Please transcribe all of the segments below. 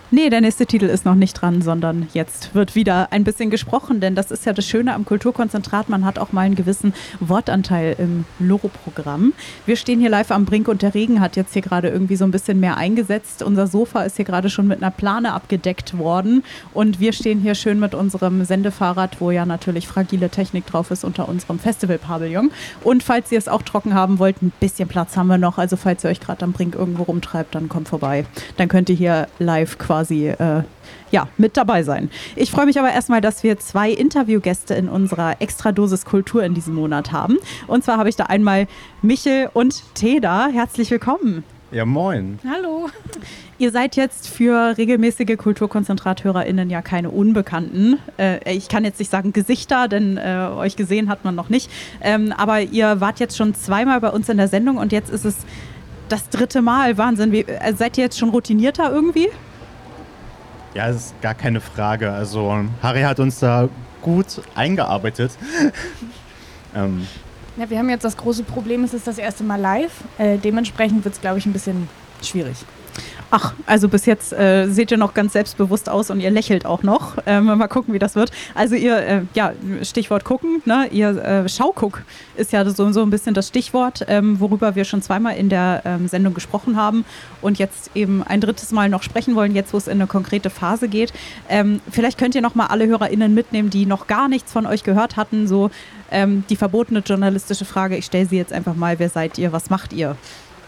Nee, der nächste Titel ist noch nicht dran, sondern jetzt wird wieder ein bisschen gesprochen, denn das ist ja das Schöne am Kulturkonzentrat, man hat auch mal einen gewissen Wortanteil im Loro-Programm. Wir stehen hier live am Brink und der Regen hat jetzt hier gerade irgendwie so ein bisschen mehr eingesetzt. Unser Sofa ist hier gerade schon mit einer Plane abgedeckt worden und wir stehen hier schön mit unserem Sendefahrrad, wo ja natürlich fragile Technik drauf ist, unter unserem Festival-Pavillon. Und falls ihr es auch trocken haben wollt, ein bisschen Platz haben wir noch, also falls ihr euch gerade am Brink irgendwo rumtreibt, dann kommt vorbei. Dann könnt ihr hier live quasi mit dabei sein. Ich freue mich aber erstmal, dass wir 2 Interviewgäste in unserer Extradosis Kultur in diesem Monat haben. Und zwar habe ich da einmal Michel und Teda. Herzlich willkommen. Ja, moin. Hallo. Ihr seid jetzt für regelmäßige Kulturkonzentrat-HörerInnen ja keine Unbekannten. Ich kann jetzt nicht sagen Gesichter, denn euch gesehen hat man noch nicht. Aber ihr wart jetzt schon 2-mal bei uns in der Sendung und jetzt ist es das 3. Mal. Wahnsinn. Seid ihr jetzt schon routinierter irgendwie? Ja, das ist gar keine Frage. Also Harry hat uns da gut eingearbeitet. Ja, wir haben jetzt das große Problem, es ist das erste Mal live. Dementsprechend wird es, glaube ich, ein bisschen schwierig. Ach, also bis jetzt seht ihr noch ganz selbstbewusst aus und ihr lächelt auch noch. Mal gucken, wie das wird. Also ihr, Stichwort gucken, ne? Ihr Schauguck ist ja so ein bisschen das Stichwort, worüber wir schon 2-mal in der Sendung gesprochen haben und jetzt eben ein 3. Mal noch sprechen wollen, jetzt wo es in eine konkrete Phase geht. Vielleicht könnt ihr noch mal alle HörerInnen mitnehmen, die noch gar nichts von euch gehört hatten. So die verbotene journalistische Frage, ich stelle sie jetzt einfach mal, wer seid ihr, was macht ihr?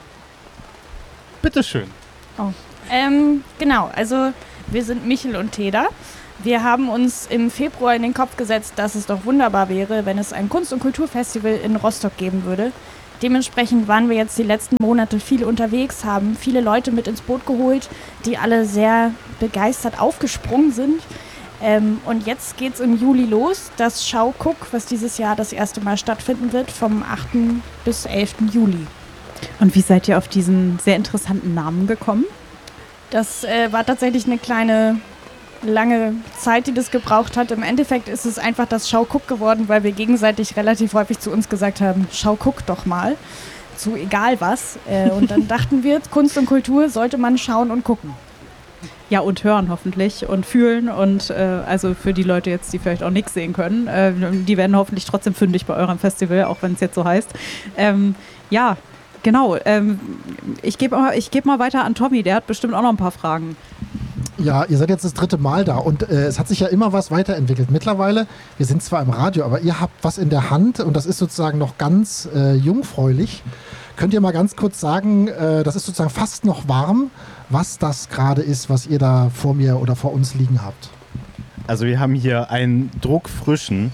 Bitteschön. Oh. Genau, also wir sind Michel und Teda. Wir haben uns im Februar in den Kopf gesetzt, dass es doch wunderbar wäre, wenn es ein Kunst- und Kulturfestival in Rostock geben würde. Dementsprechend waren wir jetzt die letzten Monate viel unterwegs, haben viele Leute mit ins Boot geholt, die alle sehr begeistert aufgesprungen sind. Und jetzt geht es im Juli los, das Schauguck, was dieses Jahr das erste Mal stattfinden wird, vom 8. bis 11. Juli. Und wie seid ihr auf diesen sehr interessanten Namen gekommen? Das war tatsächlich eine kleine, lange Zeit, die das gebraucht hat. Im Endeffekt ist es einfach das Schauguck geworden, weil wir gegenseitig relativ häufig zu uns gesagt haben, Schauguck doch mal, zu egal was. Und dann dachten wir, Kunst und Kultur sollte man schauen und gucken. Ja, und hören hoffentlich und fühlen und also für die Leute jetzt, die vielleicht auch nichts sehen können, die werden hoffentlich trotzdem fündig bei eurem Festival, auch wenn es jetzt so heißt. Genau. Ich gebe mal weiter an Tommy, der hat bestimmt auch noch ein paar Fragen. Ja, ihr seid jetzt das 3. Mal da und es hat sich ja immer was weiterentwickelt. Mittlerweile, wir sind zwar im Radio, aber ihr habt was in der Hand und das ist sozusagen noch ganz jungfräulich. Könnt ihr mal ganz kurz sagen, das ist sozusagen fast noch warm, was das gerade ist, was ihr da vor mir oder vor uns liegen habt? Also wir haben hier einen druckfrischen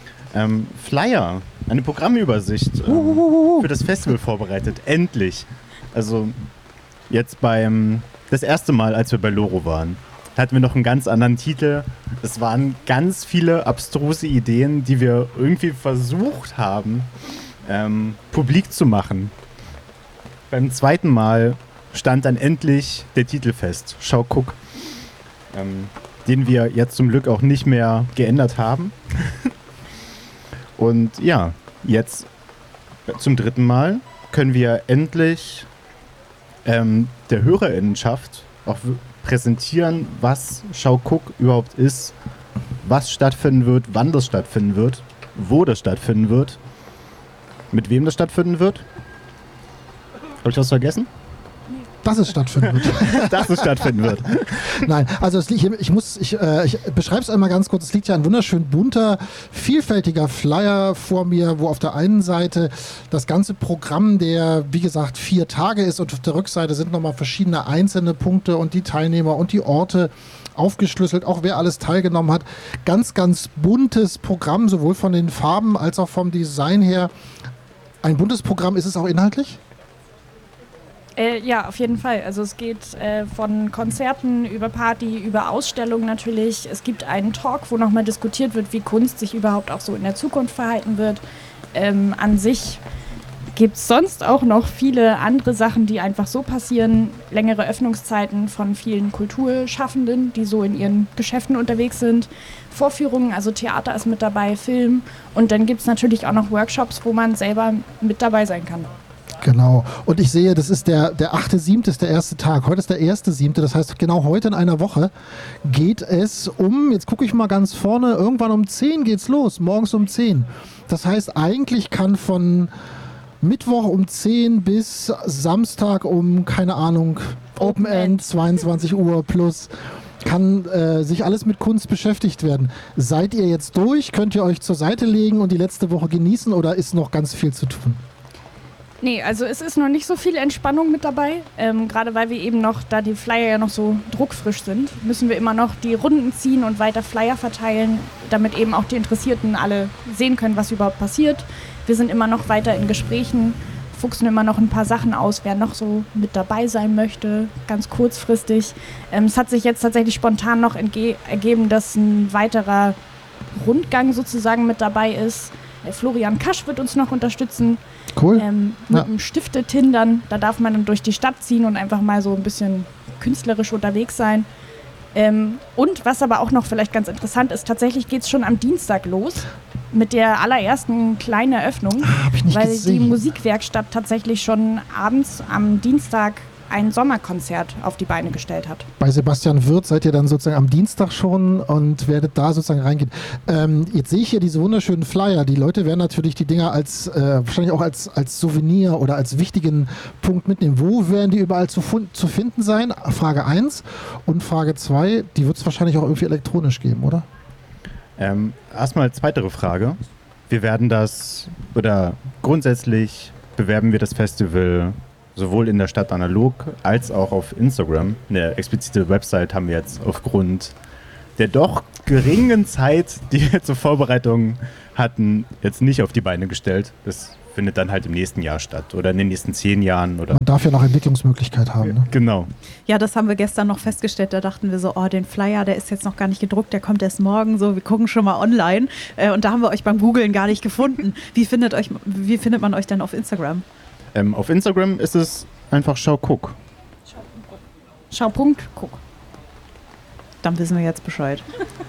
Flyer, eine Programmübersicht für das Festival vorbereitet. Endlich. Also jetzt das erste Mal, als wir bei Loro waren, hatten wir noch einen ganz anderen Titel. Es waren ganz viele abstruse Ideen, die wir irgendwie versucht haben, publik zu machen. Beim 2. Mal stand dann endlich der Titel fest, Schauguck, den wir jetzt zum Glück auch nicht mehr geändert haben. Und ja, jetzt zum 3. Mal können wir endlich der HörerInnenschaft auch präsentieren, was Schauguck überhaupt ist, was stattfinden wird, wann das stattfinden wird, wo das stattfinden wird, mit wem das stattfinden wird. Habe ich was vergessen? Dass es stattfinden wird. Dass es stattfinden wird. Nein, also ich beschreibe es einmal ganz kurz. Es liegt ja ein wunderschön bunter, vielfältiger Flyer vor mir, wo auf der einen Seite das ganze Programm, der wie gesagt 4 Tage ist und auf der Rückseite sind nochmal verschiedene einzelne Punkte und die Teilnehmer und die Orte aufgeschlüsselt, auch wer alles teilgenommen hat. Ganz, ganz buntes Programm, sowohl von den Farben als auch vom Design her. Ein buntes Programm, ist es auch inhaltlich? Ja, auf jeden Fall. Also es geht von Konzerten über Party, über Ausstellungen natürlich. Es gibt einen Talk, wo nochmal diskutiert wird, wie Kunst sich überhaupt auch so in der Zukunft verhalten wird. An sich gibt es sonst auch noch viele andere Sachen, die einfach so passieren. Längere Öffnungszeiten von vielen Kulturschaffenden, die so in ihren Geschäften unterwegs sind. Vorführungen, also Theater ist mit dabei, Film. Und dann gibt es natürlich auch noch Workshops, wo man selber mit dabei sein kann. Genau. Und ich sehe, das ist der 8.7. ist der erste Tag. Heute ist der 1.7. Das heißt, genau heute in einer Woche geht es jetzt gucke ich mal ganz vorne, irgendwann um 10 geht's los, morgens um 10. Das heißt, eigentlich kann von Mittwoch um 10 bis Samstag um, keine Ahnung, Open End, 22 Uhr plus, kann sich alles mit Kunst beschäftigt werden. Seid ihr jetzt durch? Könnt ihr euch zur Seite legen und die letzte Woche genießen oder ist noch ganz viel zu tun? Nee, also es ist noch nicht so viel Entspannung mit dabei. Gerade weil wir eben noch, da die Flyer ja noch so druckfrisch sind, müssen wir immer noch die Runden ziehen und weiter Flyer verteilen, damit eben auch die Interessierten alle sehen können, was überhaupt passiert. Wir sind immer noch weiter in Gesprächen, fuchsen immer noch ein paar Sachen aus, wer noch so mit dabei sein möchte, ganz kurzfristig. Es hat sich jetzt tatsächlich spontan noch ergeben, dass ein weiterer Rundgang sozusagen mit dabei ist. Florian Kasch wird uns noch unterstützen. Cool. Mit einem Stifte-Tindern. Da darf man dann durch die Stadt ziehen und einfach mal so ein bisschen künstlerisch unterwegs sein. Und was aber auch noch vielleicht ganz interessant ist, tatsächlich geht es schon am Dienstag los mit der allerersten kleinen Eröffnung, Hab ich nicht weil gesehen. die Musikwerkstatt tatsächlich schon abends am Dienstag ein Sommerkonzert auf die Beine gestellt hat. Bei Sebastian Wirth seid ihr dann sozusagen am Dienstag schon und werdet da sozusagen reingehen. Jetzt sehe ich hier diese wunderschönen Flyer. Die Leute werden natürlich die Dinger wahrscheinlich auch als Souvenir oder als wichtigen Punkt mitnehmen. Wo werden die überall zu finden sein? Frage 1. Und Frage 2, die wird es wahrscheinlich auch irgendwie elektronisch geben, oder? Erstmal als weitere Frage. Wir werden grundsätzlich bewerben wir das Festival sowohl in der Stadt analog als auch auf Instagram. Eine explizite Website haben wir jetzt aufgrund der doch geringen Zeit, die wir zur Vorbereitung hatten, jetzt nicht auf die Beine gestellt. Das findet dann halt im nächsten Jahr statt oder in den nächsten 10 Jahren. Oder Man darf ja noch Entwicklungsmöglichkeit haben. Ne? Genau. Ja, das haben wir gestern noch festgestellt. Da dachten wir so, den Flyer, der ist jetzt noch gar nicht gedruckt, der kommt erst morgen. So, wir gucken schon mal online. Und da haben wir euch beim Googlen gar nicht gefunden. Wie findet man euch denn auf Instagram? Auf Instagram ist es einfach Schau-Guck. Schau.guck. Dann wissen wir jetzt Bescheid.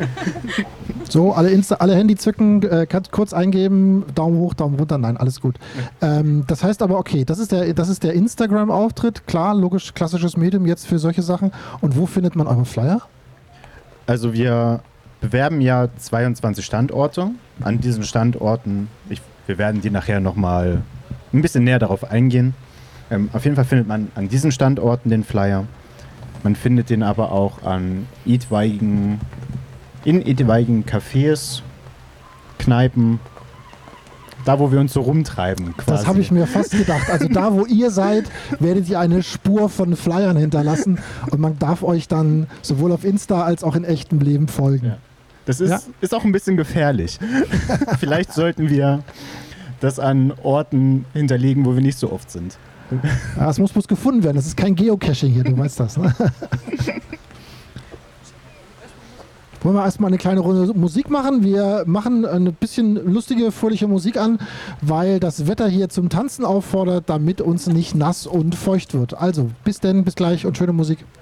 So, alle Handy zücken, kurz eingeben, Daumen hoch, Daumen runter, nein, alles gut. Das heißt aber, okay, das ist der Instagram-Auftritt, klar, logisch, klassisches Medium jetzt für solche Sachen. Und wo findet man eure Flyer? Also wir bewerben ja 22 Standorte. An diesen Standorten, wir werden die nachher nochmal ein bisschen näher darauf eingehen. Auf jeden Fall findet man an diesen Standorten den Flyer. Man findet den aber auch in etwaigen Cafés, Kneipen, da wo wir uns so rumtreiben quasi. Das habe ich mir fast gedacht. Also da, wo ihr seid, werdet ihr eine Spur von Flyern hinterlassen und man darf euch dann sowohl auf Insta als auch in echtem Leben folgen. Ja. Das ist auch ein bisschen gefährlich. Vielleicht sollten wir das an Orten hinterlegen, wo wir nicht so oft sind. Ja, es muss bloß gefunden werden. Das ist kein Geocaching hier, du weißt das. Ne? Wollen wir erstmal eine kleine Runde Musik machen? Wir machen ein bisschen lustige, fröhliche Musik an, weil das Wetter hier zum Tanzen auffordert, damit uns nicht nass und feucht wird. Also, bis denn, bis gleich und schöne Musik.